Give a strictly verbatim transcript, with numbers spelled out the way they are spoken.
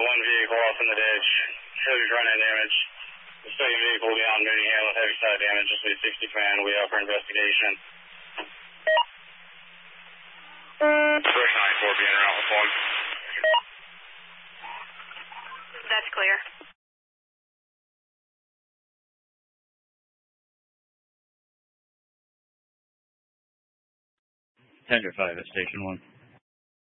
one vehicle off in the ditch. Heavy front end damage. The second vehicle will be on duty handling heavy side damage. This will be sixty command. We up for investigation. Push nine four being around with one. That's clear. Tender five at station one.